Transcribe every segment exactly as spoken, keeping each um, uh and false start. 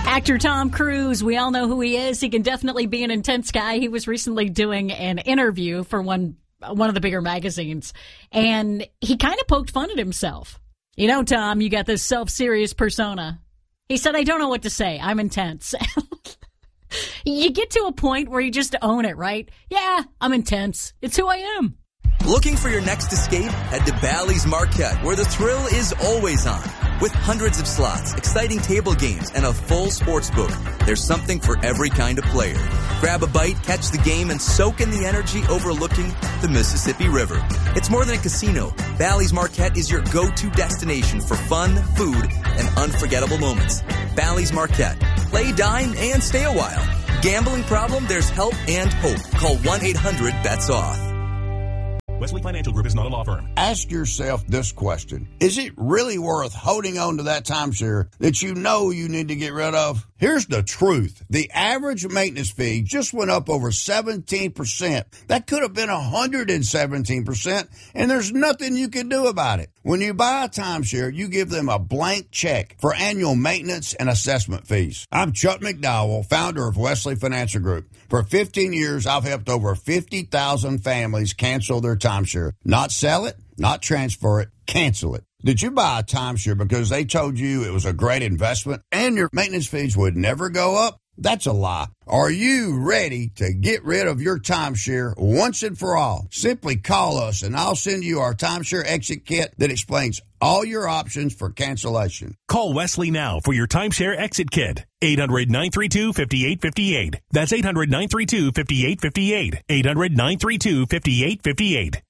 Actor Tom Cruise, we all know who he is. He can definitely be an intense guy. He was recently doing an interview for one one of the bigger magazines, and he kind of poked fun at himself. You know, Tom, you got this self-serious persona. He said, I don't know what to say. I'm intense. You get to a point where you just own it, right? Yeah, I'm intense. It's who I am. Looking for your next escape? Head to Bally's Marquette, where the thrill is always on. With hundreds of slots, exciting table games, and a full sports book, there's something for every kind of player. Grab a bite, catch the game, and soak in the energy overlooking the Mississippi River. It's more than a casino. Bally's Marquette is your go-to destination for fun, food, and unforgettable moments. Bally's Marquette. Play, dine, and stay a while. Gambling problem? There's help and hope. Call one eight hundred bets off. Wesley Financial Group is not a law firm. Ask yourself this question. Is it really worth holding on to that timeshare that you know you need to get rid of? Here's the truth. The average maintenance fee just went up over seventeen percent. That could have been one hundred seventeen percent, and there's nothing you can do about it. When you buy a timeshare, you give them a blank check for annual maintenance and assessment fees. I'm Chuck McDowell, founder of Wesley Financial Group. For fifteen years, I've helped over fifty thousand families cancel their timeshare. Not sell it, not transfer it, cancel it. Did you buy a timeshare because they told you it was a great investment and your maintenance fees would never go up? That's a lie. Are you ready to get rid of your timeshare once and for all? Simply call us and I'll send you our timeshare exit kit that explains all your options for cancellation. Call Wesley now for your timeshare exit kit. eight hundred, nine three two, five eight five eight. That's eight hundred, nine three two, five eight five eight. eight hundred, nine three two, five eight five eight.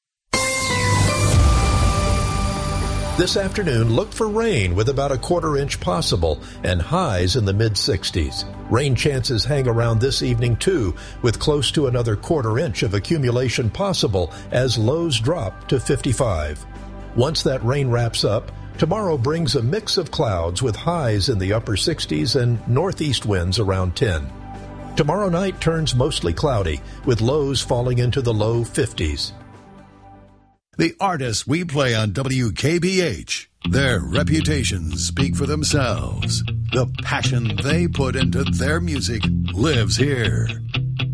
This afternoon, look for rain with about a quarter inch possible and highs in the mid sixties. Rain chances hang around this evening too, with close to another quarter inch of accumulation possible as lows drop to fifty-five. Once that rain wraps up, tomorrow brings a mix of clouds with highs in the upper sixties and northeast winds around ten. Tomorrow night turns mostly cloudy, with lows falling into the low fifties. The artists we play on W K B H, their reputations speak for themselves. The passion they put into their music lives here.